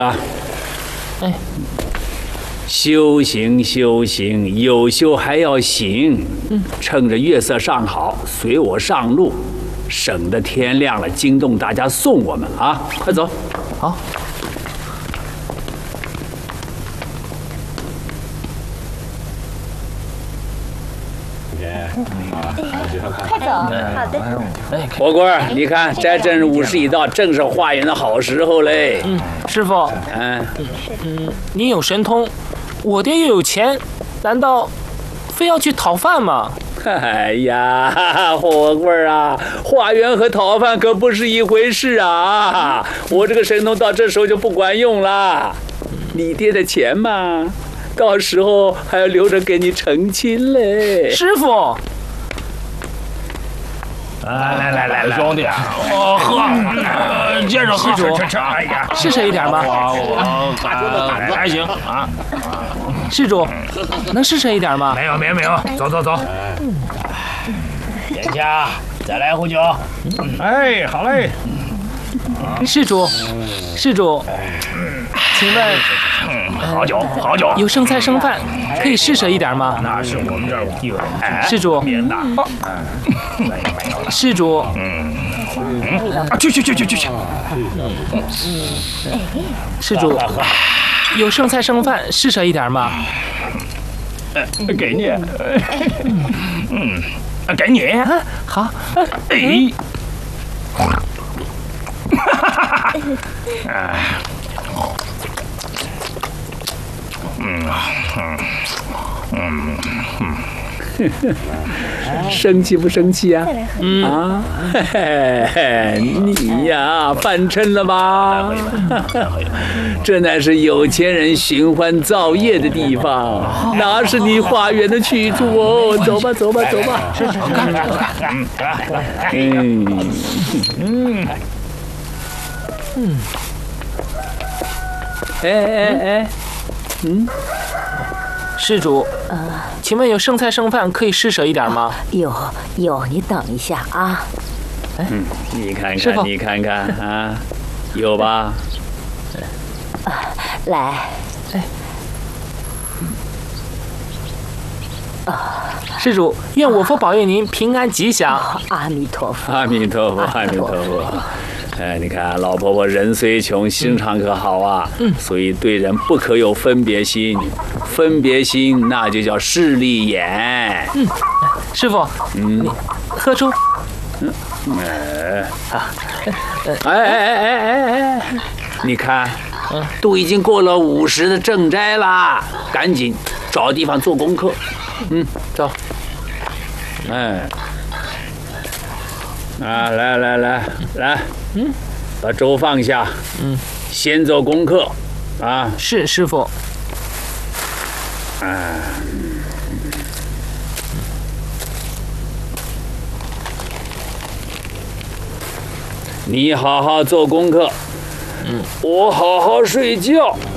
啊， 哎， 修行修行，有修还要行。趁着月色尚好，随我上路，省得天亮了惊动大家送我们啊！快走。 好。 快走，好的。 火棍儿，你看，斋正午时已到，正是化缘的好时候嘞。 师傅，你有神通，我爹又有钱，难道非要去讨饭吗？ 哎呀，火棍儿啊，化缘和讨饭可不是一回事啊！我这个神通到这时候就不管用了。你爹的钱嘛，到时候还要留着给你成亲嘞。 师傅。 来，兄弟，喝，接着喝，吃，哎呀， 施舍一点吗？ 我还行啊。 施主，能施舍一点吗？ 没有，走。殿下，再来壶酒。哎，好嘞。 施主，请问， 好酒， 有剩菜剩饭，可以施舍一点吗？ 那是我们这儿地位。 施主，施主， 去。 施主，有剩菜剩饭，施舍一点吗？ 给你。给你。 好。 哎。 生气不生气啊？啊，你呀，犯称了吧？这乃是有钱人寻欢造业的地方，哪是你化缘的去处哦？走吧。哎， 施主，请问有剩菜剩饭可以施舍一点吗？ 有，你等一下啊。 你看师傅看啊，有吧？ 来， 施主，愿我佛保佑您平安吉祥。 阿弥陀佛。 阿弥陀佛。哎，你看老婆婆人虽穷，心肠可好啊。所以对人不可有分别心，分别心那就叫势利眼。 师傅，你喝出。 哎，你看，都已经过了50的正斋啦，赶紧找地方做功课。走。来，把粥放下。先做功课啊。 是师傅。 你好好做功课，我好好睡觉。